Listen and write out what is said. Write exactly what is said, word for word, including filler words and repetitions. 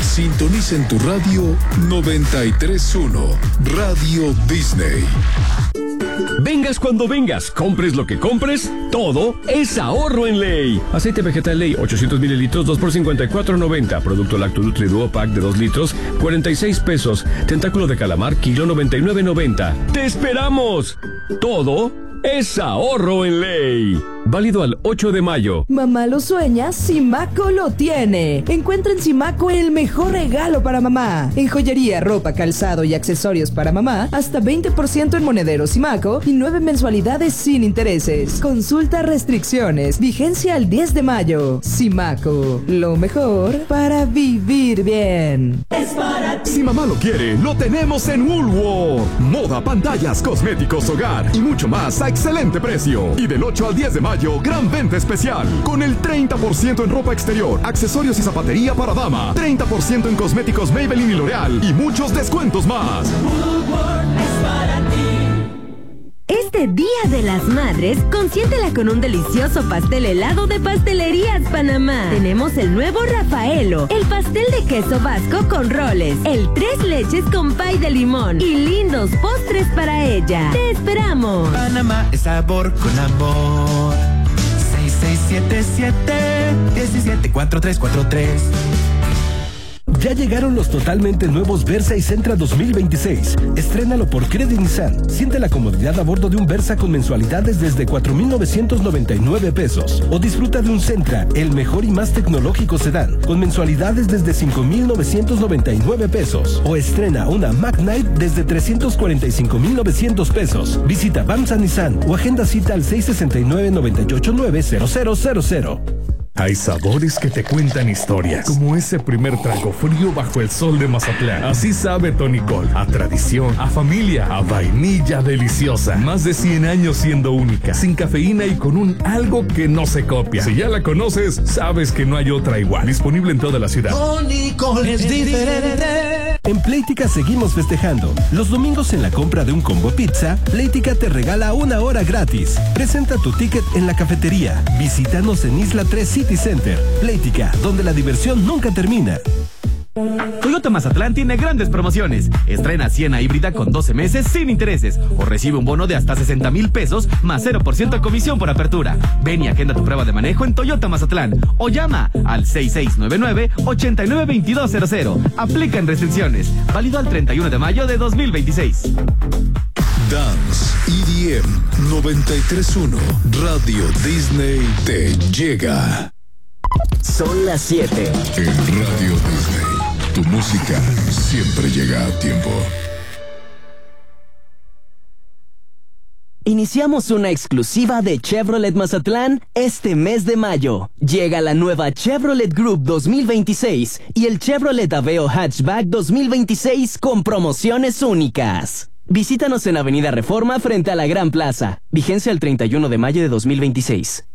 Sintoniza en tu radio noventa y tres punto uno, Radio Disney. Vengas cuando vengas, compres lo que compres, todo es ahorro en Ley. Aceite vegetal Ley, ochocientos mililitros, dos por cincuenta y cuatro noventa. Producto Lacto Nutri Duo Pack de dos litros, cuarenta y seis pesos. Tentáculo de calamar, kilo noventa y nueve noventa. ¡Te esperamos! Todo es ahorro en Ley. Válido al ocho de mayo. Mamá lo sueña, Simaco lo tiene. Encuentra en Simaco el mejor regalo para mamá. En joyería, ropa, calzado y accesorios para mamá, hasta veinte por ciento en monedero Simaco y nueve mensualidades sin intereses. Consulta restricciones. Vigencia al diez de mayo. Simaco, lo mejor para vivir bien. Es para ti. Si mamá lo quiere, lo tenemos en Woolworth. Moda, pantallas, cosméticos, hogar y mucho más a excelente precio. Y del ocho al diez de mayo, gran venta especial, con el treinta por ciento en ropa exterior, accesorios y zapatería para dama, treinta por ciento en cosméticos Maybelline y L'Oreal y muchos descuentos más. Es para ti. Este Día de las Madres, consiéntela con un delicioso pastel helado de Pastelerías Panamá. Tenemos el nuevo Rafaelo, el pastel de queso vasco con roles, el tres leches con pay de limón y lindos postres para ella. ¡Te esperamos! Panamá es sabor con amor. seis seis siete siete, uno siete cuatro tres cuatro tres. Ya llegaron los totalmente nuevos Versa y Sentra dos mil veintiséis. Estrénalo por Credit Nissan. Siente la comodidad a bordo de un Versa con mensualidades desde cuatro mil novecientos noventa y nueve pesos. O disfruta de un Sentra, el mejor y más tecnológico sedán, con mensualidades desde cinco mil novecientos noventa y nueve pesos. O estrena una Mac Knight desde trescientos cuarenta y cinco mil novecientos pesos. Visita Bamsa Nissan o agenda cita al seis seis nueve, nueve ocho nueve, cero cero cero cero. Hay sabores que te cuentan historias, como ese primer trago frío bajo el sol de Mazatlán. Así sabe Tonicol, a tradición, a familia, a vainilla deliciosa. Más de cien años siendo única, sin cafeína y con un algo que no se copia. Si ya la conoces, sabes que no hay otra igual. Disponible en toda la ciudad. Tonicol es diferente. En Playtika seguimos festejando. Los domingos en la compra de un combo pizza, Playtika te regala una hora gratis. Presenta tu ticket en la cafetería. Visítanos en Isla tres City Center. Playtika, donde la diversión nunca termina. Toyota Mazatlán tiene grandes promociones. Estrena Siena híbrida con doce meses sin intereses o recibe un bono de hasta sesenta mil pesos más cero por ciento de comisión por apertura. Ven y agenda tu prueba de manejo en Toyota Mazatlán o llama al seis seis nueve nueve, ocho nueve dos dos cero cero. Aplican restricciones. Válido al treinta y uno de mayo de dos mil veintiséis. Dance E D M noventa y tres punto uno, Radio Disney te llega. Son las siete. En Radio Disney, tu música siempre llega a tiempo. Iniciamos una exclusiva de Chevrolet Mazatlán este mes de mayo. Llega la nueva Chevrolet Group dos mil veintiséis y el Chevrolet Aveo Hatchback dos mil veintiséis con promociones únicas. Visítanos en Avenida Reforma frente a la Gran Plaza. Vigencia el treinta y uno de mayo de dos mil veintiséis.